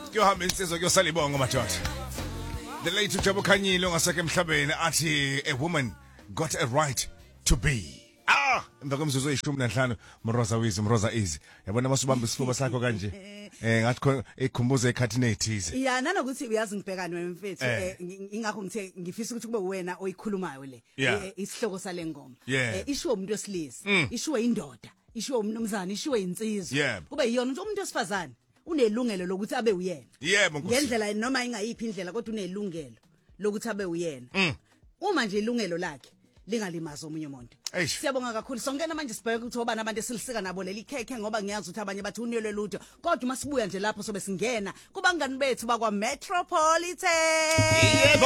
Kuyohamba insizwa kuyosalibonga madoda. The late Jabu Khanyile ongaseke emhlabeni athi a woman got a right to be. Emva kwemzuzu eyishumi nanhlanu Mroza Easy. Yabona masubamba isifuba sakho kanje. Ngathi khona ikhumbuza ekhathini ethize. Ya nanokuthi uyazi ngibhekana wemfethu ingakho ngithe ngifisa ukuthi kube wena oyikhulumayo le isihloko sale ngoma. Ishiwo umuntu wesilisa, ishiwo indoda, ishiwo umnumzana, ishiwo insizwa. Kube yiyona umuntu wesifazane. Unelungelo lokuthi abe uyena. Yebo ngendlela noma ingayiphi indlela kodwa unelungelo lokuthi abe uyena. Uma nje ilungelo lakhe lingalimaza omunye umuntu. Siyabonga kakhulu songena manje sibheke ukuthi obani abantu esilisika nabo leli khekhe ngoba ngiyazi ukuthi abanye bathi uniyelo lutho kodwa masibuya nje lapho sobe singena kuba ngani bethu bakwa Metropolitan. Yebo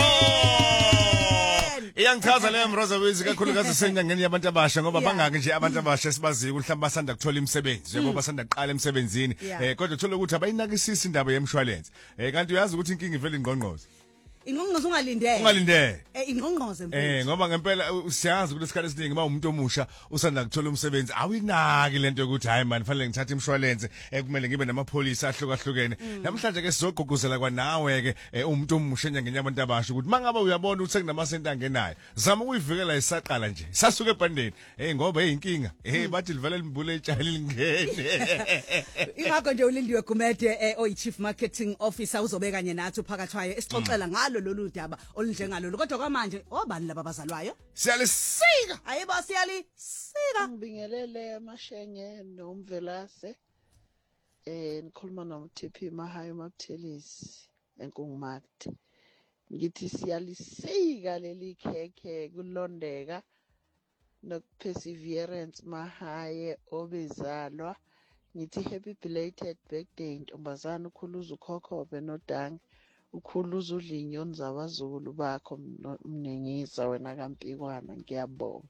iyangichaza le Mroza Easy kakhulukazi senyangeni yabantu abasha ngoba bangaki nje abantu abasha esibaziyo mhlawumbe basanda kuthola imisebenzi njengoba basanda kuqala emsebenzini kodwa uthola ukuthi abayinakisisi indaba yemshwalense kanti uyazi ukuthi inkinga ivela ingqongqoze. Ingqongqoze ungalindele. Ingqongqoze mfethu. Ngoba ngempela siyazi ukuthi isikhathi esiningi uma umuntu omusha usanda kuthola umsebenzi awuyinaki lento yokuthi hayi man fanele ngithathe imshwalense kumele ngibe namapholisa ahlukahlukene. Namhlanje ke sizogqugquzela kwanawe ke umuntu omusha enyangeni yabantu abasha ukuthi mangaba uyabona ukuthi sekunamasenti angenayo zama ukuyivikela isaqala nje sasuke ebhandeni ngoba inkinga bathi livela limbule etshali lingene. Ingakho nje ulindiwe Gumede oyi Chief Marketing Officer uzobeka kanye nathi uphakathwayo esixoxela ngalo lolu daba olunjengalolu kodwa kwamanje obani laba bazalwayo siyalisika ayibo siyalisika ngibingelele amashenge nomvelase nikhuluma nomTP Mahayo Mabuthelisi eNkungumakti ngithi siyalisika leli khekhe kulondeka noperseverance Mahaye obezalwa ngithi happy belated birthday ntombazana ukhuluza ukhokhobe nodangi ukhuluza udlinyo nzabazulu bakho mnengisa wena kaMpikwana ngiyabonga.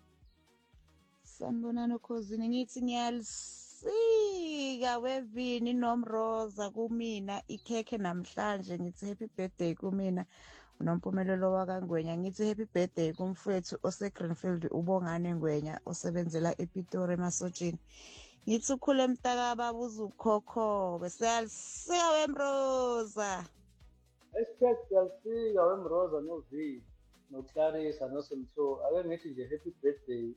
Sanibonani khosini ngithi ngiyalisika wevini nomroza kumina ikhekhe namhlanje ngithi happy birthday kumina unompumelelo wakangwenya ngithi happy birthday kumfowethu oseGreenfield ubongane ngwenya osebenzela ePitori emasotshini ngithi ukhule mtaka babuza ukhokho besiyalisika wemroza. Expect siyalifika wemroza noV noClarissa noSimtho ake ngithi nje happy birthday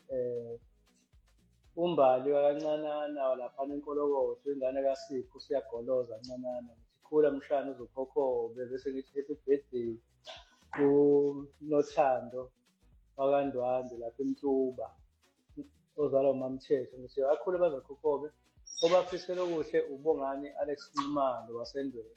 umbali wakancanana lapha eNkolokotho ingane kaSipho siyagoloza kancanana ngikhula mshana uzokhokhobe bese ngithi happy birthday kuNothando wakandwande lapha eMtuba ozalwa uMamthetho ngithi akhule bazokhokhobe obafisela okuhle ubongani Alex Mimalo wasendweni.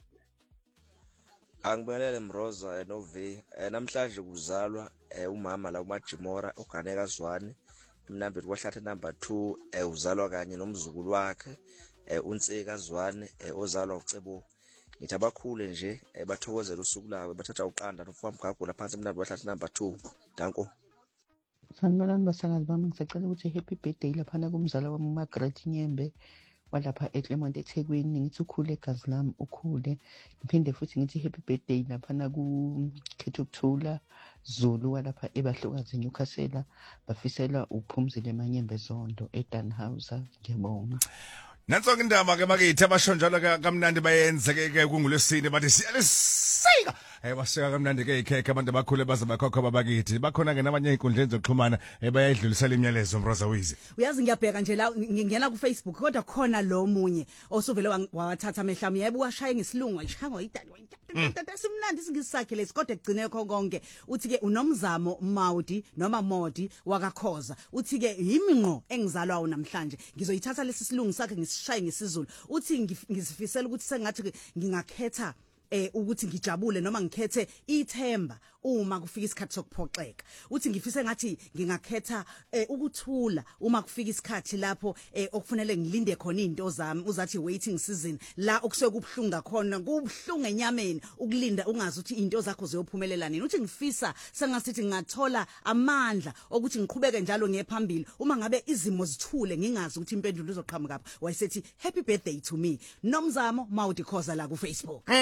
Angibelele Mroza noV namhlanje kuzalwa umama la uMajimora uganeka Zwane mnambeni kwaHlathe number 2 uzalwa kanye nomzukulu wakhe uNtsika Zwane ozalwa uCebo ngithi abakhule nje bathokozela usuku lawo bathatha uqanda nofamba gagula phansi mnandi kwaHlathe number 2 danko. Sanibonani basakazi bami ngisacela ukuthi happy birthday lapha kumzala wami uMargaret Nyembe walapha eClermont eThekwini ngithi ukhule egazi lami ukhule ngiphinde futhi ngithi happy birthday lapha kuKhetho Ukuthula Zulu walapha ebahlukazi Newcastle bafisela uPhumzile Manyembe Zondo eDanhauser ngiyabonga. Nanso indaba ke bakithi abashonjalo kamnandi bayenze ke kungulesine bathi siyalisika basika kamnandi ke ikhekhe abantu abakhule baze bakhokho bakithi bakhona ke nabanye inkundleni zokuxhumana bayayidlulisela imiyalezo Mroza Easy. Uyazi ngiyabheka nje la ngingena ku Facebook kodwa khona lo munye osuvele wathatha amehla yebo washaye ngesilungu ayishangwa idada simnandi singisakhe lesi kodwa egcine konke uthi ke unomzamo Maudi noma Modi wakakhoza uthi ke yiminqo engizalwa namhlanje ngizoyithatha lesi silungu sakhe ngisishaye ngesizulu uthi ngizifisela ukuthi sengathi ngingakhetha ukuthi ngijabule noma ngikhethe ithemba uma kufika isikhathi sokuphoxeka uthi ngifise ngathi ngingakhetha ukuthula uma kufika isikhathi lapho okufanele ngilinde khona izinto zami uzathi waiting season la okusuke kubhlunga khona kubhlunga enyameni ukulinda ungazi ukuthi izinto zakho ziyophumelela nini uthi ngifisa sengasithi ngathola amandla ukuthi ngiqhubeke njalo ngephambili uma ngabe izimo zithule ngingazi ukuthi impendulo izoqhamuka lapho wayesethi happy birthday to me nomzamo Maudi Khoza la ku Facebook.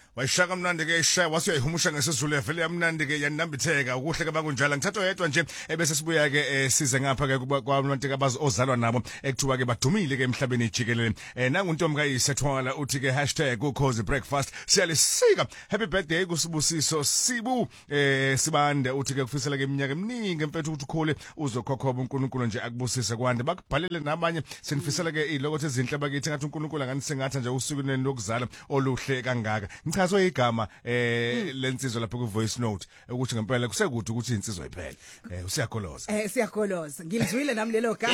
wayishaka mnandi ke ishaya wasiyayihumusha ngesizulu evele yamnandi ke yanambitheka ukuhle ke bakunjala ngithatha oyedwa nje bese sibuya ke size ngapha ke kwabantu abazi ozalwa nabo ekuthiwa ke badumile ke emhlabeni jikelele nangu untombi kayisethwala uthi ke #ukhozi_breakfast siyalisika happy birthday kusibusiso sibu sibande uthi ke kufisela ke iminyaka eminingi emfethu ukuthi ukhole uzokhokhoba uNkulunkulu nje akubusise kwande bakubhalele nabanye sinifisela ke ilokho ezinhle bakithi ngathi uNkulunkulu anganisengatha nje usukwini lokuzala oluhle kangaka ngichazwe igama lensizwe lapha ku voice note ukuthi ngempela kusekude ukuthi insizwa iphele usiyagoloza siyagoloza ngilizwile nami lelo gama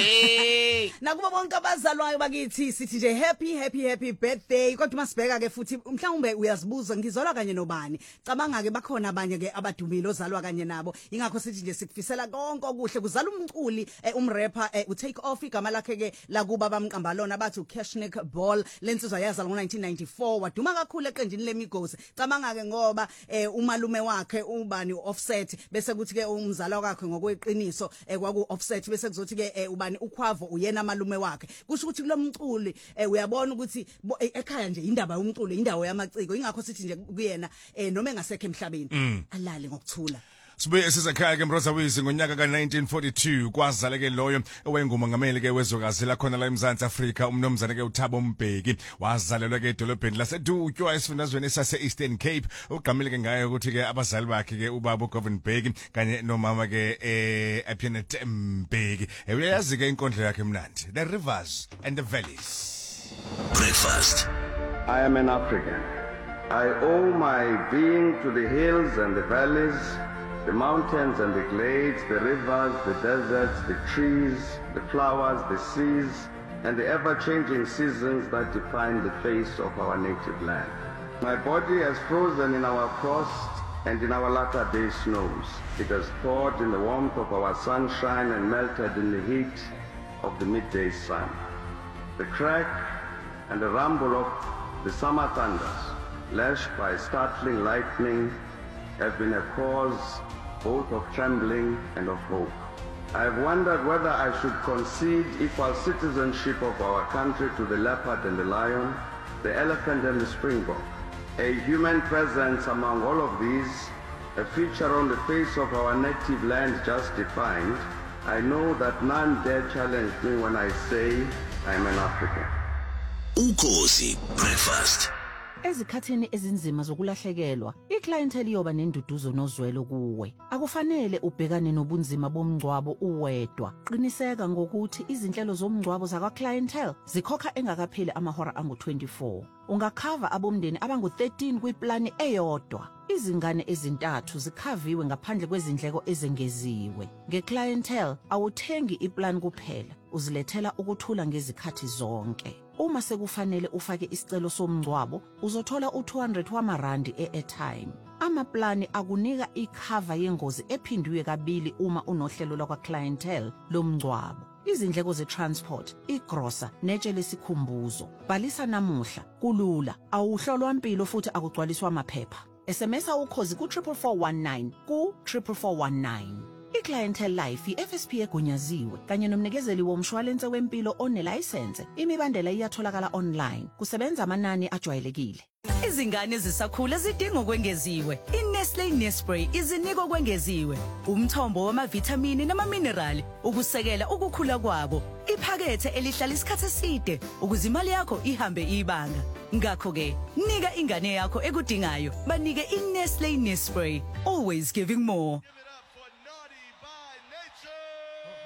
nakuba bonke abazalwayo bakithi sithi nje happy birthday kodwa masibheka ke futhi mhlawumbe uyazibuza ngizalwa kanye nobani cabanga ke bakhona abanye ke abadumile ozalwa kanye nabo ingakho sithi nje sikufisela konke okuhle kuzala umculi umrapper uTake Off igama lakhe ke la kuba bamqambalona bathi uCashnick Ball lensizwa yazalwa ngo1994 waduma kakhulu eqenjini leMigos cabanga ke ngoba umalume wakhe ubani Offset bese kuthi ke umzala wakhe ngokweqiniso kwaku Offset bese kuzothi ke ubani uKhwavo uyena malume wakhe kusho ukuthi kulomculi uyabona ukuthi ekhaya nje indaba yomculo indawo yamaciko ingakho sithi nje kuyena noma engasekho emhlabeni alale ngokuthula Sibuye sizakhaya ke Mroza Wizi ngonyaka ka1942 kwazala ke loyo owayengumongameli ke wezokazi la khona la eMzansi Afrika umnomzana ke uThabo Mbeki wazalelwa ke edolobheni laseDutywa esifundazweni sase Eastern Cape uqhamile ke ngayo ukuthi ke abazali bakhe ke ubaba uGovin Mbeki kanye nomama ke Apianet Mbeki uyazi ke inkondlo yakhe emnandi The Rivers and the Valleys Breakfast. I am an African. I owe my being to the hills and the valleys, the mountains and the glades, the rivers, the deserts, the trees, the flowers, the seas, and the ever-changing seasons that define the face of our native land. My body has frozen in our frost and in our latter-day snows. It has thawed in the warmth of our sunshine and melted in the heat of the midday sun. The crack and the rumble of the summer thunders, lashed by startling lightning, have been a cause both of trembling and of hope. I have wondered whether I should concede equal citizenship of our country to the leopard and the lion, the elephant and the springbok. A human presence among all of these, a feature on the face of our native land just defined. I know that none dare challenge me when I say I'm an African. Ukhozi Breakfast. Ezikhathini ezinzima zokulahlekelwa, iclientele iyoba nenduduzo nozwelo kuwe. Akufanele ubhekane nobunzima bomngcwabo uwedwa. Qiniseka ngokuthi izinhlelo zomngcwabo zakwa clientele zikhokha engakapheli amahora angu24. Ungakhava abomndeni abangu13 kwiplani eyodwa. Izingane ezintathu zikhaviwe ngaphandle kwezindleko ezengeziwe. Ngeclientele awuthengi iplan kuphela, uzilethela ukuthula ngezikhathi zonke. Uma sekufanele ufake isicelo somngcwabo, uzothola u200 wamarandi e-airtime. Amaplani akunika ikhava yengozi ephindwe kabili uma unohlelo lakwa clientele lomngcwabo. Izindleko ze-transport, igrosa, netshe lesikhumbuzo. Bhalisa namuhla, kulula, awuhlolwa impilo futhi akugcwaliswa amaphepha. SMSa ukhozi ku44419 ku44419. iClientele Life iFSP egunyaziwe kanye nomnikezeli womshwalense wempilo onelicense. Imibandela iyatholakala online. Kusebenza amanani ajwayelekile. Izingane zisakhula zidinga okwengeziwe. iNestle Nespray izinika okwengeziwe. Umthombo wamavithamini namaminerali ukusekela ukukhula kwabo. Iphakethe elihlala isikhathi eside ukuze imali yakho ihambe ibanga. Ngakho ke, nika ingane yakho ekudingayo. Banike iNestle Nespray. Always giving more.